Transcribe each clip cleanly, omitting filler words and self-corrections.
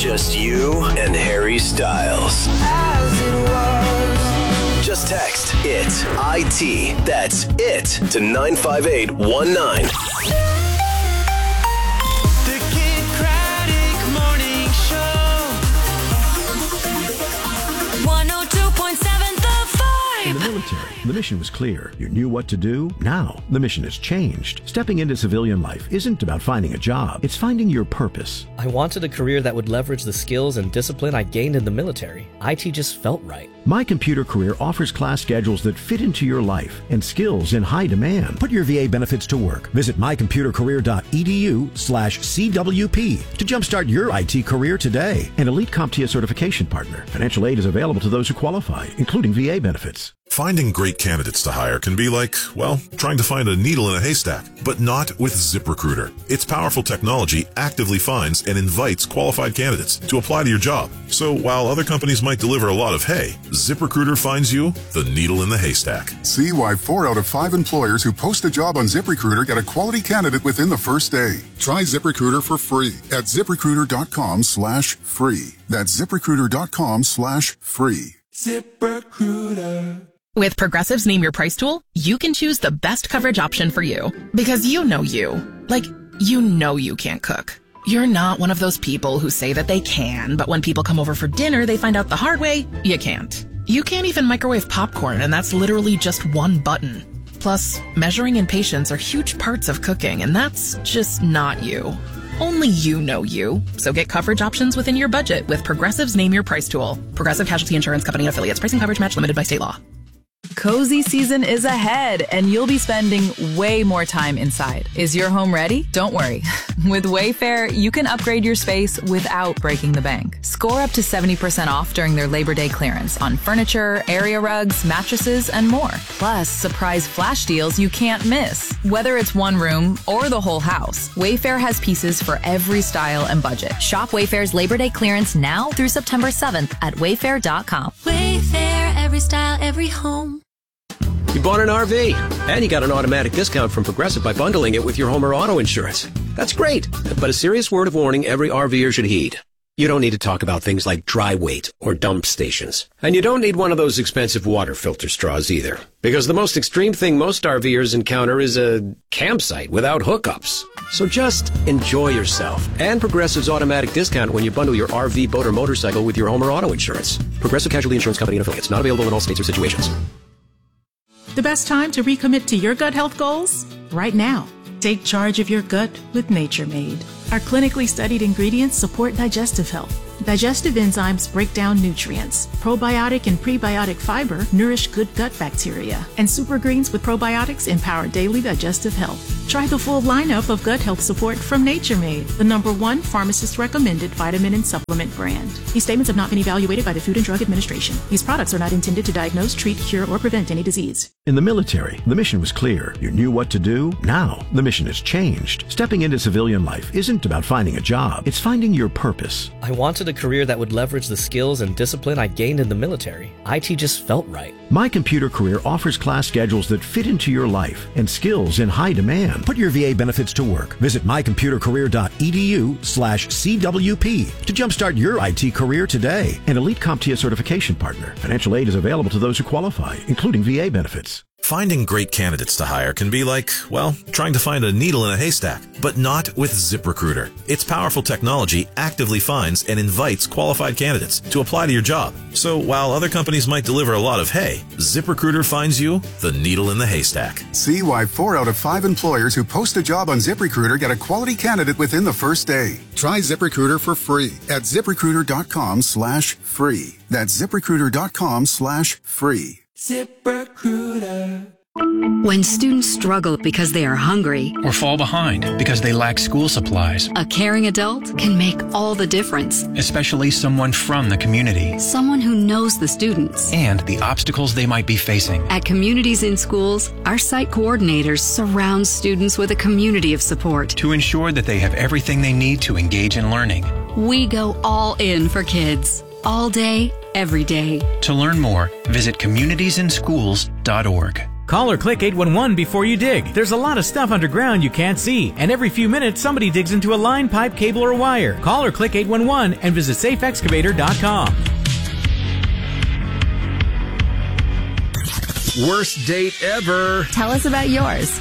Just you and Harry Styles. Just text IT, IT, that's IT, to 95819. The Kid Craddock Morning Show. 102.7 The Vibe. In the military, the mission was clear. You knew what to do. Now, the mission has changed. Stepping into civilian life isn't about finding a job. It's finding your purpose. I wanted a career that would leverage the skills and discipline I gained in the military. IT just felt right. My Computer Career offers class schedules that fit into your life and skills in high demand. Put your VA benefits to work. Visit mycomputercareer.edu/CWP to jumpstart your IT career today. An elite CompTIA certification partner. Financial aid is available to those who qualify, including VA benefits. Finding great candidates to hire can be like, well, trying to find a needle in a haystack, but not with ZipRecruiter. Its powerful technology actively finds and invites qualified candidates to apply to your job. So while other companies might deliver a lot of hay, ZipRecruiter finds you the needle in the haystack. See why 4 out of 5 employers who post a job on ZipRecruiter get a quality candidate within the first day. Try ZipRecruiter for free at ZipRecruiter.com/free. That's ZipRecruiter.com/free. ZipRecruiter. With Progressive's Name Your Price tool, you can choose the best coverage option for you. Because you know you. Like, you know you can't cook. You're not one of those people who say that they can, but when people come over for dinner, they find out the hard way, you can't. You can't even microwave popcorn, and that's literally just one button. Plus, measuring and patience are huge parts of cooking, and that's just not you. Only you know you. So get coverage options within your budget with Progressive's Name Your Price tool. Progressive Casualty Insurance Company and affiliates. Pricing coverage match limited by state law. Cozy season is ahead, and you'll be spending way more time inside. Is your home ready? Don't worry. With Wayfair, you can upgrade your space without breaking the bank. Score up to 70% off during their Labor Day clearance on furniture, area rugs, mattresses, and more. Plus, surprise flash deals you can't miss. Whether it's one room or the whole house, Wayfair has pieces for every style and budget. Shop Wayfair's Labor Day clearance now through September 7th at wayfair.com. Wayfair, every style, every home. You bought an RV, and you got an automatic discount from Progressive by bundling it with your home or auto insurance. That's great, but a serious word of warning every RVer should heed. You don't need to talk about things like dry weight or dump stations. And you don't need one of those expensive water filter straws either. Because the most extreme thing most RVers encounter is a campsite without hookups. So just enjoy yourself and Progressive's automatic discount when you bundle your RV, boat, or motorcycle with your home or auto insurance. Progressive Casualty Insurance Company and affiliates. Not available in all states or situations. The best time to recommit to your gut health goals? Right now. Take charge of your gut with Nature Made. Our clinically studied ingredients support digestive health. Digestive enzymes break down nutrients. Probiotic and prebiotic fiber nourish good gut bacteria. And super greens with probiotics empower daily digestive health. Try the full lineup of gut health support from Nature Made, the #1 pharmacist-recommended vitamin and supplement brand. These statements have not been evaluated by the Food and Drug Administration. These products are not intended to diagnose, treat, cure, or prevent any disease. In the military, the mission was clear. You knew what to do. Now, the mission has changed. Stepping into civilian life isn't about finding a job. It's finding your purpose. I wanted a career that would leverage the skills and discipline I gained in the military. IT just felt right. My Computer Career offers class schedules that fit into your life and skills in high demand. Put your VA benefits to work. Visit mycomputercareer.edu/CWP to jumpstart your IT career today. An elite CompTIA certification partner. Financial aid is available to those who qualify, including VA benefits. Finding great candidates to hire can be like, well, trying to find a needle in a haystack, but not with ZipRecruiter. Its powerful technology actively finds and invites qualified candidates to apply to your job. So while other companies might deliver a lot of hay, ZipRecruiter finds you the needle in the haystack. See why 4 out of 5 employers who post a job on ZipRecruiter get a quality candidate within the first day. Try ZipRecruiter for free at ZipRecruiter.com/free. That's ZipRecruiter.com/free. ZipRecruiter. When students struggle because they are hungry or fall behind because they lack school supplies, a caring adult can make all the difference. Especially someone from the community. Someone who knows the students and the obstacles they might be facing. At Communities in Schools, our site coordinators surround students with a community of support to ensure that they have everything they need to engage in learning. We go all in for kids, all day, every day. To learn more, visit communitiesinschools.org. Call or click 811 before you dig. There's a lot of stuff underground you can't see, and every few minutes somebody digs into a line, pipe, cable, or wire. Call or click 811 and visit safeexcavator.com. Worst date ever. Tell us about yours.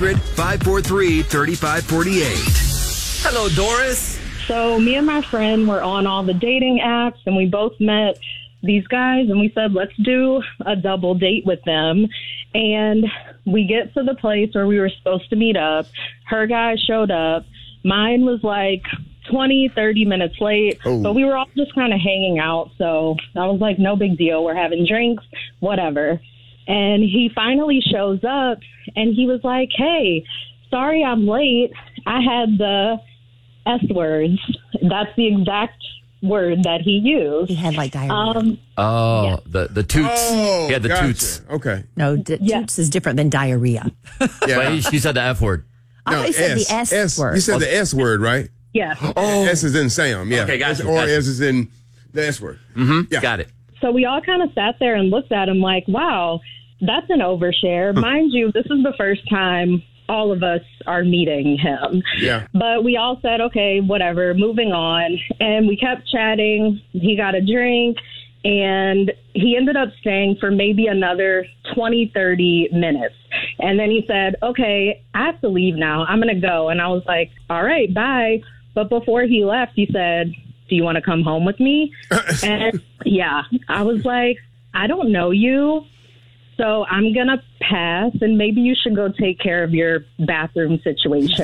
800-543-3548. Hello, Doris. So me and my friend were on all the dating apps, and we both met these guys, and we said, let's do a double date with them. And we get to the place where we were supposed to meet up. Her guy showed up. Mine was like 20, 30 minutes late, but we were all just kind of hanging out. So I was like, no big deal. We're having drinks, whatever. And he finally shows up, and he was like, hey, sorry I'm late. I had the S words. That's the exact word that he used. He had like diarrhea. The toots. He had the toots. Okay. No, toots is different than diarrhea. But she said the F word. No, he said the S word. You said the S word, right? Yeah. S is in Sam, yeah. Okay, gotcha. Or S is in the S word. Mm-hmm. Yeah. Got it. So we all kind of sat there and looked at him like, wow, that's an overshare. Mind you, this is the first time all of us are meeting him. Yeah. But we all said, okay, whatever, moving on. And we kept chatting. He got a drink, and he ended up staying for maybe another 20, 30 minutes. And then he said, okay, I have to leave now. I'm going to go. And I was like, all right, bye. But before he left, he said, do you want to come home with me? And yeah, I was like, I don't know you, so I'm going to pass, and maybe you should go take care of your bathroom situation.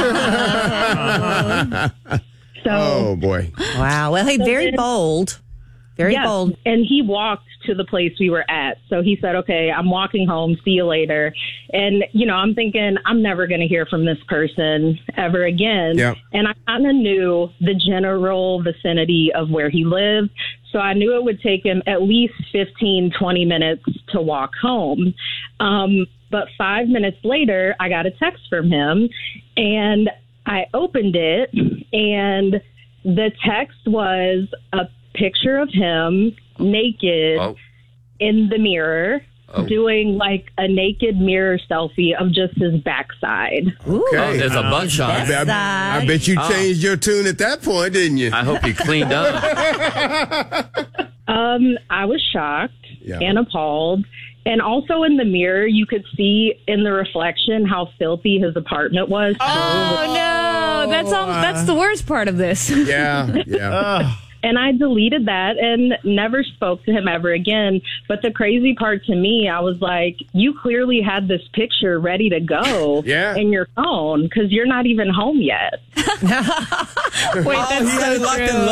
Oh, boy. Wow. Well, hey, very bold. Very bold. And he walked to the place we were at. So he said, okay, I'm walking home. See you later. And, you know, I'm thinking I'm never going to hear from this person ever again. Yep. And I kind of knew the general vicinity of where he lived. So I knew it would take him at least 15, 20 minutes to walk home. But 5 minutes later, I got a text from him, and I opened it, and the text was a picture of him naked in the mirror, doing like a naked mirror selfie of just his backside. Okay. There's a butt shot. I bet you changed your tune at that point, didn't you? I hope you cleaned up. I was shocked and appalled. And also in the mirror, you could see in the reflection how filthy his apartment was. Oh, no. That's the worst part of this. Yeah. And I deleted that and never spoke to him ever again. But the crazy part to me, I was like, you clearly had this picture ready to go in your phone because you're not even home yet. Wait, that's he had it locked and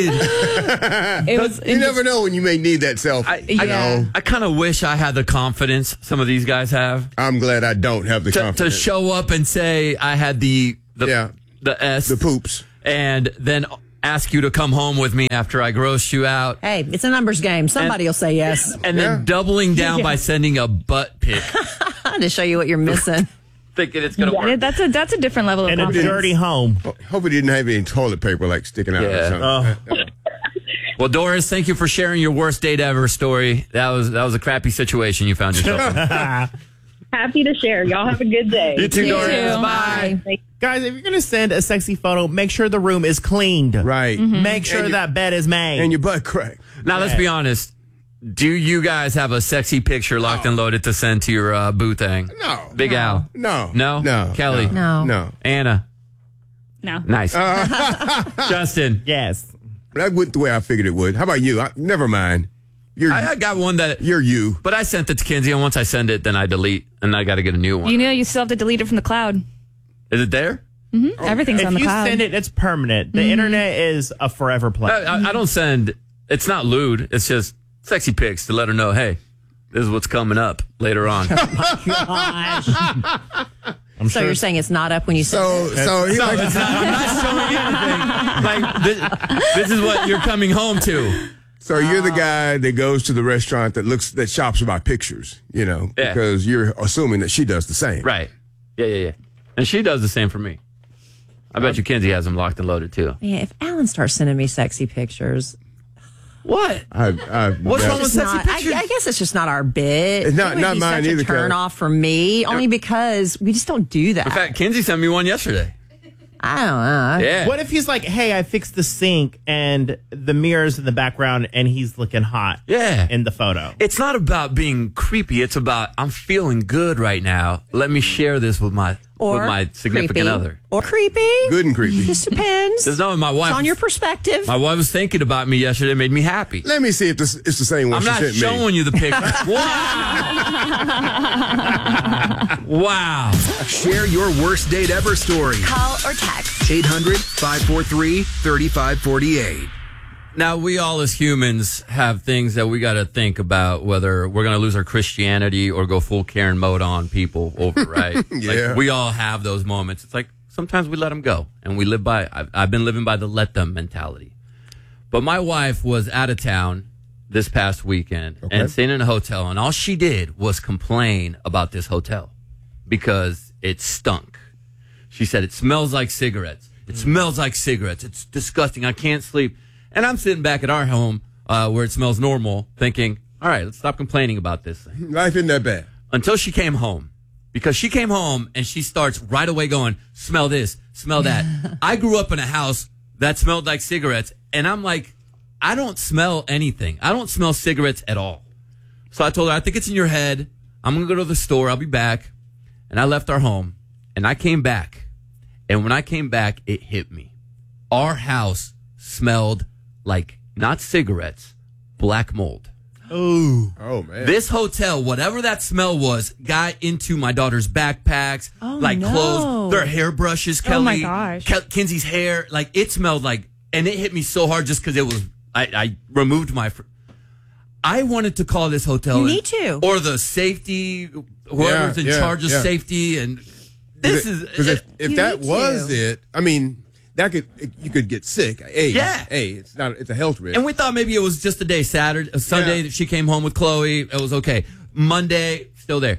loaded. You never know when you may need that selfie. I kind of wish I had the confidence some of these guys have. I'm glad I don't have the confidence. To show up and say I had the S. The poops. And then ask you to come home with me after I gross you out. Hey, it's a numbers game. Somebody will say yes. And then doubling down by sending a butt pic. To show you what you're missing. Thinking it's going to work. That's a different level of confidence. And a dirty home. Hope he didn't have any toilet paper like sticking out or something. Well, Doris, thank you for sharing your worst date ever story. That was a crappy situation you found yourself in. Happy to share. Y'all have a good day. You too, Doris. Bye. Guys, if you're going to send a sexy photo, make sure the room is cleaned. Right. Make sure that bed is made. And your butt crack. Now, let's be honest. Do you guys have a sexy picture locked and loaded to send to your boo thing? No. Big Al? No. No? Kelly? No. Anna? No. Nice. Justin? Yes. That went the way I figured it would. How about you? Never mind. I got one that... You're you. But I sent it to Kinsey, and once I send it, then I delete, and I got to get a new one. You know you still have to delete it from the cloud. Is it there? Mm-hmm. Everything's on the cloud. If you send it, it's permanent. The internet is a forever place. I don't send... It's not lewd. It's just sexy pics to let her know, hey, this is what's coming up later on. Oh, my gosh. So you're saying it's not up when you send it? I'm not showing anything. Like, this is what you're coming home to. So you're the guy that goes to the restaurant that shops by pictures, because you're assuming that she does the same. Right. Yeah. And she does the same for me. I bet you Kinsey has them locked and loaded, too. Yeah, if Alan starts sending me sexy pictures, What? What's wrong with sexy pictures? I guess it's just not our bit. It's not It would be mine such either, a turn Kelly. off for me, only because we just don't do that. In fact, Kinsey sent me one yesterday. I don't know. Yeah. What if he's like, hey, I fixed the sink and the mirror's in the background and he's looking hot in the photo? It's not about being creepy. It's about, I'm feeling good right now. Let me share this with my significant creepy. other. Or creepy. Good and creepy. Just depends. There's no, my wife. It's on your perspective. My wife was thinking about me yesterday. It made me happy. Let me see if it's the same one I'm she not sent me. showing you the picture. Wow. Share your worst date ever story. Call or text. 800-543-3548. Now, we all as humans have things that we got to think about, whether we're going to lose our Christianity or go full Karen mode on people over, right? Yeah. Like, we all have those moments. It's like sometimes we let them go, and we live by, I've been living by the let them mentality. But my wife was out of town this past weekend and staying in a hotel, and all she did was complain about this hotel because it stunk. She said, it smells like cigarettes. It smells like cigarettes. It's disgusting. I can't sleep. And I'm sitting back at our home where it smells normal thinking, all right, let's stop complaining about this thing. Life isn't that bad. Until she came home. Because she came home and she starts right away going, smell this, smell that. I grew up in a house that smelled like cigarettes. And I'm like, I don't smell anything. I don't smell cigarettes at all. So I told her, I think it's in your head. I'm going to go to the store. I'll be back. And I left our home. And I came back. And when I came back, it hit me. Our house smelled like not cigarettes, black mold. Ooh. Oh, man. This hotel, whatever that smell was, got into my daughter's backpacks, clothes, their hairbrushes, Kelly. Oh, my gosh. Kinsey's hair. Like, it smelled like, and it hit me so hard just because it was, I removed my, I wanted to call this hotel. You need to. Or the safety, whoever's in charge of safety. And this is. Because if that was it, I mean, you could get sick. It's a health risk. And we thought maybe it was just a day, Sunday that she came home with Chloe. It was okay. Monday, still there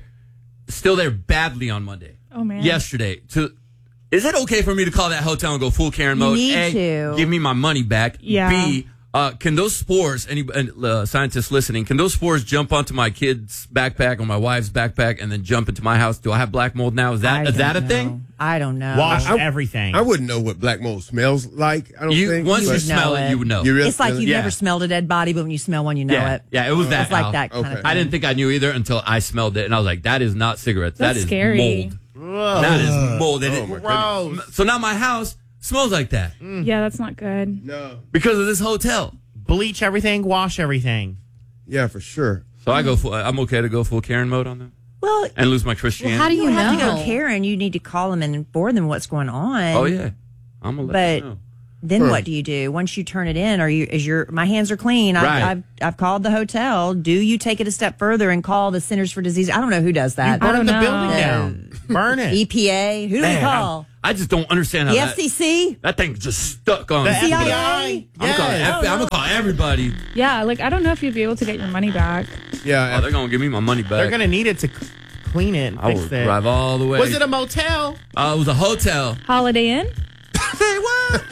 badly on Monday. Oh man. Yesterday, is it okay for me to call that hotel and go full Karen mode? You need A, to. give me my money back. Yeah. B, can those spores, any scientists listening, can those spores jump onto my kid's backpack or my wife's backpack and then jump into my house? Do I have black mold now? Is that a thing? I don't know. Wash everything. I wouldn't know what black mold smells like. I don't think. Once you would smell know it, you would know. It's like you've never smelled a dead body, but when you smell one, you know it. Yeah, it was that. It's like that kind of thing. I didn't think I knew either until I smelled it, and I was like, that is not cigarettes. That's that is scary. mold. That is mold. And Gross. so now my house smells like that Yeah, that's not good. No. because of this hotel. Bleach everything, wash everything. Yeah, for sure. So I'm okay to go full Karen mode on them Well, and lose my Christianity. how do you have to know? go Karen? You need to call them and inform them what's going on. Oh yeah, I'm gonna let you know. Then what do you do once you turn it in? My hands are clean. Right. I've called the hotel. Do you take it a step further and call the Centers for Disease? I don't know who does that. You burn the know. building down. Burn it. EPA. Who do we call? I just don't understand how The that FCC. that thing just stuck on. The CIA? FBI. I'm gonna call everybody. Yeah, like I don't know if you'd be able to get your money back. Yeah. Oh, they're gonna give me my money back. They're going to need it to clean it and I fix will it. drive all the way. Was it a motel? It was a hotel. Holiday Inn? Say what?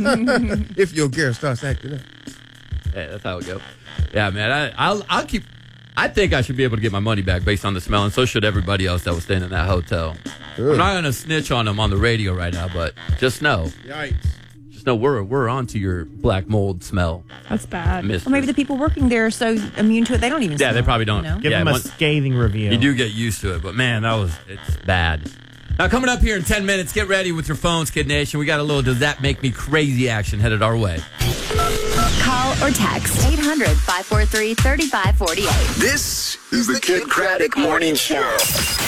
If your gear starts acting up. Yeah, that's how it goes. Yeah, man. I'll keep. I think I should be able to get my money back based on the smell, and so should everybody else that was staying in that hotel. Good. I'm not going to snitch on them on the radio right now, but just know, we're onto your black mold smell. That's bad. Or maybe the people working there are so immune to it they don't even. Yeah, smell they probably it, don't. you know? Give them a scathing review. You do get used to it, but man, it's bad. Now, coming up here in 10 minutes, get ready with your phones, Kid Nation. We got a little Does That Make Me Crazy action headed our way. Call or text 800-543-3548. This is the Kid Craddock Morning Show.